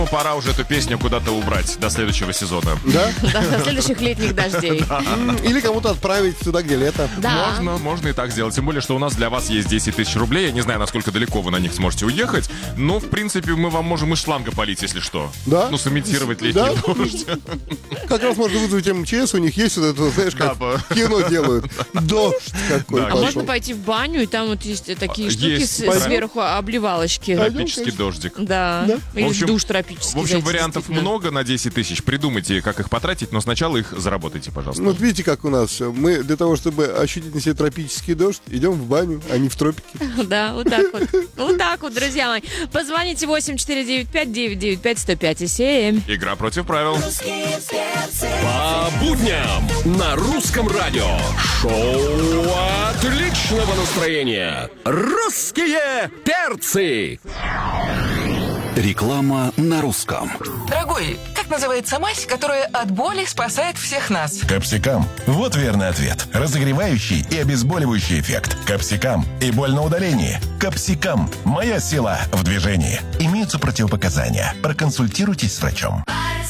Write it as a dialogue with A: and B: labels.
A: Пора уже эту песню куда-то убрать до следующего сезона.
B: Да?
C: Да, до следующих летних дождей.
B: Или кому-то отправить туда, где лето.
C: Да.
A: Можно и так сделать. Тем более, что у нас для вас есть 10 тысяч рублей. Я не знаю, насколько далеко вы на них сможете уехать, но, в принципе, мы вам можем из шланга полить, если что.
B: Да?
A: Ну, сымитировать летний
B: Да?
A: дождь.
B: Как раз можно вызвать МЧС, у них есть вот это, знаешь, как
A: Да,
B: в кино делают. Дождь какой
A: Да.
C: А
B: пошел.
C: можно пойти в баню, и там вот есть такие штуки
A: Есть.
C: сверху обливалочки.
A: Тропический дождик.
C: Да. Или
A: В общем-
C: душ тропический.
A: В общем,
C: зайти,
A: вариантов
C: действительно.
A: много на 10 тысяч. Придумайте, как их потратить, но сначала их заработайте, пожалуйста.
B: Ну, вот видите, как у нас все. Мы для того, чтобы ощутить на себе тропический дождь, идем в баню, а не в тропики.
C: Да, вот так вот. Вот так вот, друзья мои. Позвоните 8495-995-105-7.
A: Игра против правил.
D: По будням на русском радио. Шоу отличного настроения. Русские перцы.
E: Реклама на русском.
F: Дорогой, как называется мазь, которая от боли спасает всех нас?
G: Капсикам. Вот верный ответ. Разогревающий и обезболивающий эффект. Капсикам. И боль на удалении. Капсикам. Моя сила в движении. Имеются противопоказания. Проконсультируйтесь с врачом.